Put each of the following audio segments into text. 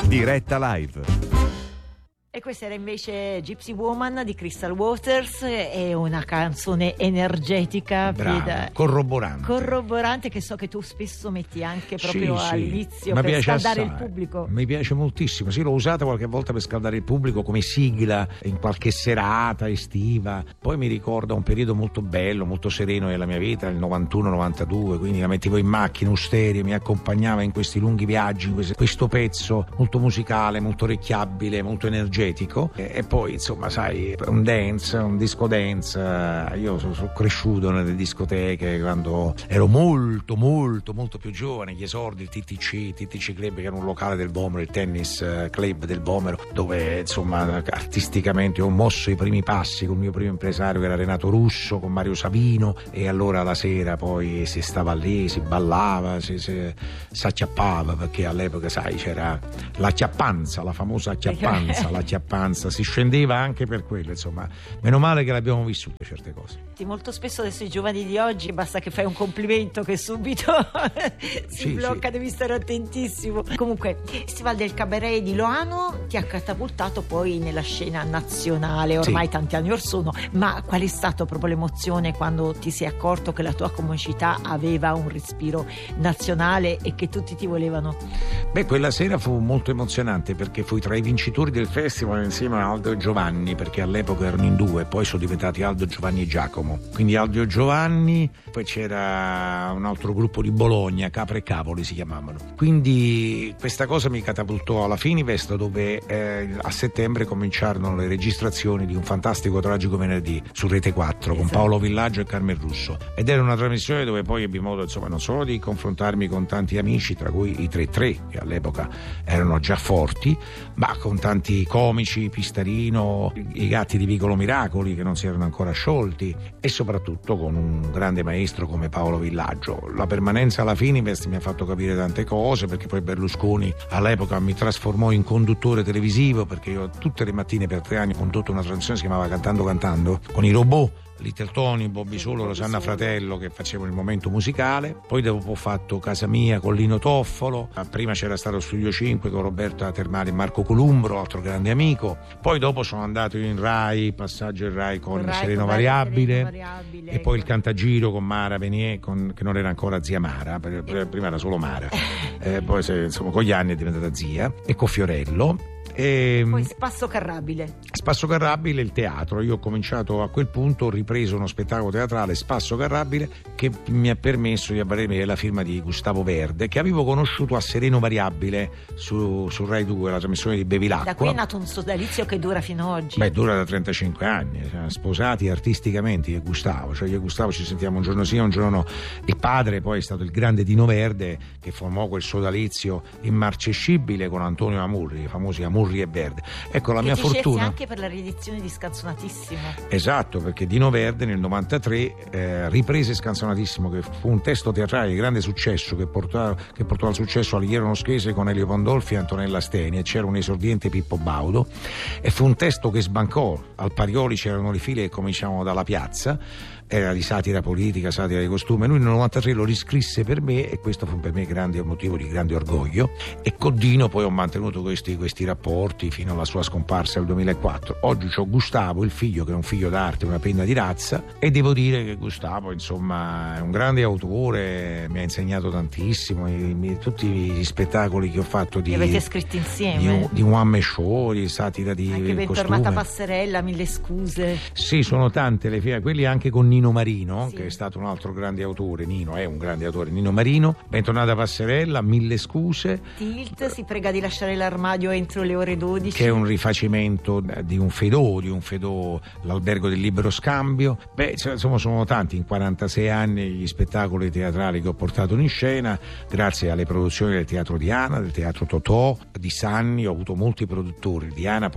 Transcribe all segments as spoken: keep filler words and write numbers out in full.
Diretta Live. E questa era invece Gypsy Woman di Crystal Waters, è una canzone energetica, bravo, da... corroborante. corroborante che so che tu spesso metti anche proprio sì, all'inizio sì. per scaldare assai. il pubblico. Mi piace moltissimo, sì, l'ho usata qualche volta per scaldare il pubblico come sigla in qualche serata estiva. Poi mi ricorda un periodo molto bello, molto sereno della mia vita, il novantuno novantadue, quindi la mettevo in macchina, stereo, mi accompagnava in questi lunghi viaggi, in questo pezzo molto musicale, molto orecchiabile, molto energetico. E poi insomma sai, un dance, un disco dance, io sono cresciuto nelle discoteche quando ero molto molto molto più giovane, gli esordi, il T T C, T T C Club, che era un locale del Vomero, il tennis club del Vomero, dove insomma artisticamente ho mosso i primi passi con il mio primo impresario che era Renato Russo, con Mario Sabino, e allora la sera poi si stava lì, si ballava, si, si, si acchiappava, perché all'epoca sai c'era la chiappanza, la famosa chiappanza, la chiappanza, si scendeva anche per quello, insomma, meno male che l'abbiamo vissute certe cose. Molto spesso adesso i giovani di oggi basta che fai un complimento che subito si sì, blocca, sì. Devi stare attentissimo. Comunque il Festival del Cabaret di Loano ti ha catapultato poi nella scena nazionale ormai sì. tanti anni or sono, ma qual è stata proprio l'emozione quando ti sei accorto che la tua comicità aveva un respiro nazionale e che tutti ti volevano? Beh, quella sera fu molto emozionante perché fui tra i vincitori del festival insieme a Aldo e Giovanni, perché all'epoca erano in due, poi sono diventati Aldo, Giovanni e Giacomo. Quindi Aldo e Giovanni, poi c'era un altro gruppo di Bologna, Capre e Cavoli si chiamavano. Quindi questa cosa mi catapultò alla Fininvest, dove eh, a settembre cominciarono le registrazioni di Un fantastico tragico venerdì su Rete quattro, esatto, con Paolo Villaggio e Carmen Russo, ed era una trasmissione dove poi ebbi modo insomma non solo di confrontarmi con tanti amici, tra cui i tre tre che all'epoca erano già forti, ma con tanti comici, Pistarino, i Gatti di Vicolo Miracoli che non si erano ancora sciolti, e soprattutto con un grande maestro come Paolo Villaggio. La permanenza alla Fininvest mi ha fatto capire tante cose, perché poi Berlusconi all'epoca mi trasformò in conduttore televisivo, perché io tutte le mattine per tre anni ho condotto una trasmissione che si chiamava Cantando Cantando con i robot, Little Tony, Bobby Solo, Rosanna Fratello, che facevano il momento musicale. Poi dopo ho fatto Casa Mia con Lino Toffolo, prima c'era stato Studio cinque con Roberto Termali e Marco Columbro, altro grande amico. Poi dopo sono andato in Rai, passaggio in Rai con Rai, Sereno con Variabile, Sereno Variabile, e poi il Cantagiro con Mara Venier, con, che non era ancora zia Mara, prima era solo Mara, eh, poi se, insomma con gli anni è diventata zia, e con Fiorello. E poi Spasso Carrabile. Spasso Carrabile, il teatro. Io ho cominciato a quel punto, ho ripreso uno spettacolo teatrale, Spasso Carrabile, che mi ha permesso di avere la firma di Gustavo Verde, che avevo conosciuto a Sereno Variabile su, su Rai due, la trasmissione di Bevilacqua. Da qui è nato un sodalizio che dura fino ad oggi. Beh, dura da trentacinque anni, siamo sposati artisticamente io e Gustavo, cioè io e Gustavo ci sentiamo un giorno sì, un giorno no. Il padre poi è stato il grande Dino Verde, che formò quel sodalizio immarcescibile con Antonio Amurri, i famosi Amurri e Verde. Ecco, la che mia ti fortuna anche per la riedizione di Scanzonatissimo. Esatto, perché Dino Verde nel novantatré eh, riprese Scanzonatissimo, che fu un testo teatrale di grande successo, che portò, che portò al successo Alighiero Noschese con Elio Pandolfi e Antonella Steni, e c'era un esordiente Pippo Baudo, e fu un testo che sbancò. Al Parioli c'erano le file che cominciavano dalla piazza, era di satira politica, satira di costume. Lui nel novantatré lo riscrisse per me, e questo fu per me grande motivo di grande orgoglio, e con Dino poi ho mantenuto questi, questi rapporti fino alla sua scomparsa nel duemilaquattro. Oggi c'ho Gustavo, il figlio, che è un figlio d'arte, una penna di razza, e devo dire che Gustavo insomma è un grande autore, mi ha insegnato tantissimo. I, i, tutti gli spettacoli che ho fatto di, li avete scritti insieme? di, di One Man Show, di satira di anche Bentornata Passerella, Mille scuse. Sì, sono tante le fiere, quelli anche con Nino Marino, sì, che è stato un altro grande autore. Nino è un grande autore, Nino Marino. Bentornata Passerella, Mille scuse. Tilt, si prega di lasciare l'armadio entro le ore dodici, che è un rifacimento di un Fedò, di un Fedò, l'Albergo del Libero Scambio. Beh, insomma, sono tanti in quarantasei anni gli spettacoli teatrali che ho portato in scena, grazie alle produzioni del Teatro Diana, del Teatro Totò, di Sanni. Ho avuto molti produttori. Diana poi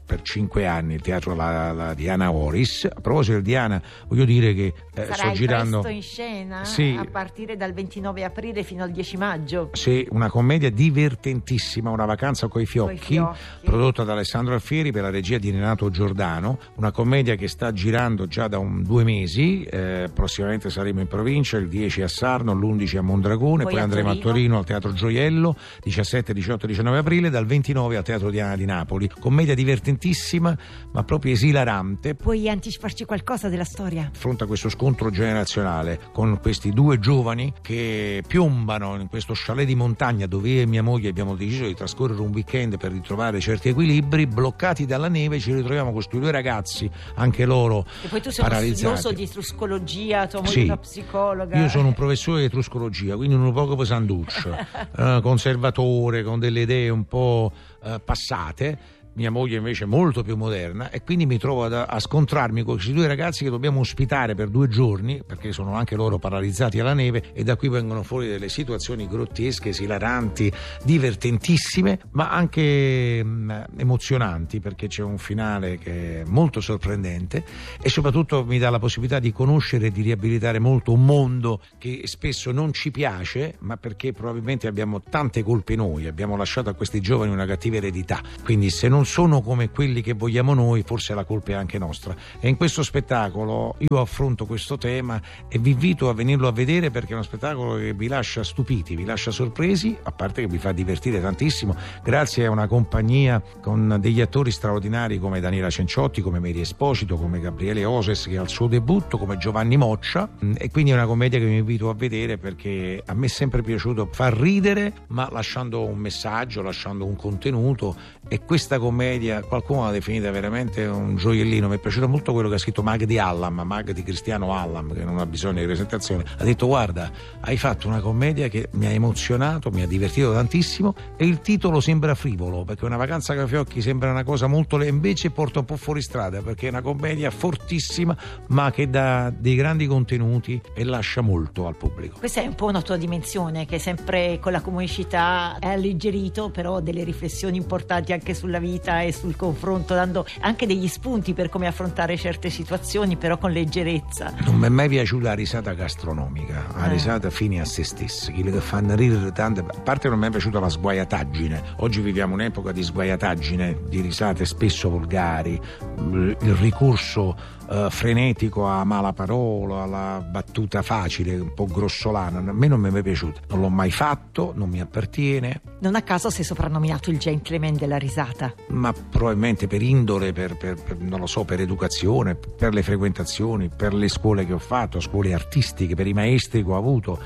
per cinque anni il teatro la, la Diana Oris. A proposito di Diana, voglio dire che eh, Sarai sto girando presto in scena, sì, a partire dal ventinove aprile fino al dieci maggio. Sì, una commedia divertentissima, Una vacanza coi fiocchi, Coi fiocchi. prodotta da Alessandro Alfieri per la regia di Renato Giordano, una commedia che sta girando già da un, due mesi, eh, prossimamente saremo in provincia, il dieci a Sarno, l'undici a Mondragone, poi, Poi a andremo Torino. a Torino al Teatro Gioiello, diciassette, diciotto, diciannove aprile, dal ventinove al Teatro Diana di Napoli. Commedia divertentissima, ma proprio esilarante. Puoi anticiparci qualcosa della storia? Affronta questo scontro generazionale con questi due giovani che piombano in questo chalet di montagna dove io e mia moglie abbiamo deciso di trascorrere un weekend per ritrovare certi equilibri. Bloccati dalla neve ci ritroviamo con questi due ragazzi, anche loro E poi tu sei uno paralizzati. studioso di etruscologia, tua moglie Sì. è una psicologa. Io sono un professore di etruscologia, quindi uno poco pesantuccio, eh, conservatore, con delle idee un po' eh, passate. Mia moglie invece è molto più moderna, e quindi mi trovo a, a scontrarmi con questi due ragazzi che dobbiamo ospitare per due giorni, perché sono anche loro paralizzati alla neve, e da qui vengono fuori delle situazioni grottesche, esilaranti, divertentissime, ma anche mh, emozionanti, perché c'è un finale che è molto sorprendente e soprattutto mi dà la possibilità di conoscere e di riabilitare molto un mondo che spesso non ci piace, ma perché probabilmente abbiamo tante colpe noi, abbiamo lasciato a questi giovani una cattiva eredità, quindi se non sono come quelli che vogliamo noi, forse la colpa è anche nostra. E in questo spettacolo io affronto questo tema e vi invito a venirlo a vedere, perché è uno spettacolo che vi lascia stupiti, vi lascia sorpresi, a parte che vi fa divertire tantissimo, grazie a una compagnia con degli attori straordinari come Daniela Cenciotti, come Mary Esposito, come Gabriele Oses che è al suo debutto, come Giovanni Moccia, e quindi è una commedia che vi invito a vedere, perché a me è sempre piaciuto far ridere ma lasciando un messaggio, lasciando un contenuto, e questa commedia qualcuno l'ha definita veramente un gioiellino. Mi è piaciuto molto quello che ha scritto Mag di Allam, Mag di Cristiano Allam, che non ha bisogno di presentazione. Ha detto: guarda, hai fatto una commedia che mi ha emozionato, mi ha divertito tantissimo, e il titolo sembra frivolo, perché Una vacanza coi fiocchi sembra una cosa molto le... invece porta un po' fuori strada, perché è una commedia fortissima ma che dà dei grandi contenuti e lascia molto al pubblico. Questa è un po' una tua dimensione, che sempre con la comicità hai alleggerito però delle riflessioni importanti anche sulla vita e sul confronto, dando anche degli spunti per come affrontare certe situazioni, però con leggerezza. Non mi è mai piaciuta la risata gastronomica, la Eh. risata fine a se stessa, quelli che fanno ridere tante. A parte non mi è piaciuta la sguaiataggine. Oggi viviamo un'epoca di sguaiataggine, di risate spesso volgari, il ricorso Uh, frenetico a mala parola, alla battuta facile, un po' grossolana. A me non mi è mai piaciuta, non l'ho mai fatto, non mi appartiene, Non a caso sei soprannominato il gentleman della risata. ma probabilmente per indole, per, per, per non lo so, per educazione, per le frequentazioni, per le scuole che ho fatto, scuole artistiche, per i maestri che ho avuto,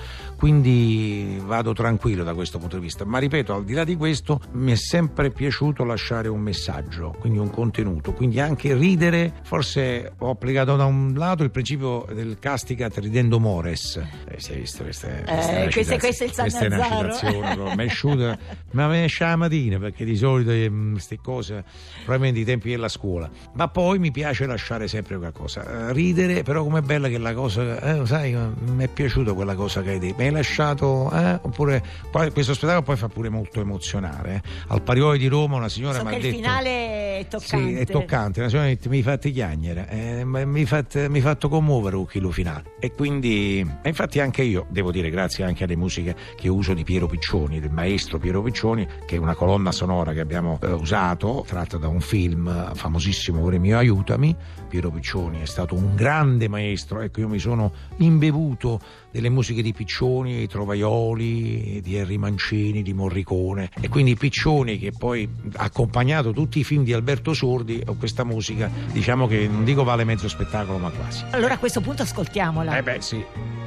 quindi vado tranquillo da questo punto di vista. Ma ripeto, al di là di questo mi è sempre piaciuto lasciare un messaggio, quindi un contenuto, quindi anche ridere. Forse ho applicato da un lato il principio del castigat ridendo mores. Eh, si è visto, questa è, questa è Eh, una questo- citazio- questo è il San questa è una Nazzaro. citazione, però, mi è asciuta, ma mi esce la mattina, perché di solito queste cose probabilmente i tempi della scuola, ma poi mi piace lasciare sempre qualcosa, eh, ridere. Però com'è bella che la cosa, eh, sai, mi è piaciuta quella cosa che hai detto, mi hai lasciato, eh? Oppure poi questo spettacolo poi fa pure molto emozionare, eh. Al Parioli di Roma una signora So mi che ha il detto, finale è toccante. sì, è toccante, una signora mi ha detto: mi fate chiagnere, eh, ma mi fate, mi fatto commuovere un chilo finale. E quindi, e infatti anche io devo dire, grazie anche alle musiche che uso di Piero Piccioni, del maestro Piero Piccioni, che è una colonna sonora che abbiamo eh, usato, tratta da un film famosissimo, Ore mio aiutami. Piero Piccioni è stato un grande maestro, ecco, io mi sono imbevuto delle musiche di Piccioni, di Trovaioli, di Henry Mancini, di Morricone, e quindi Piccioni, che poi ha accompagnato tutti i film di Alberto Sordi, o questa musica, diciamo che non dico vale mezzo spettacolo, ma quasi. Allora a questo punto ascoltiamola. Eh beh sì.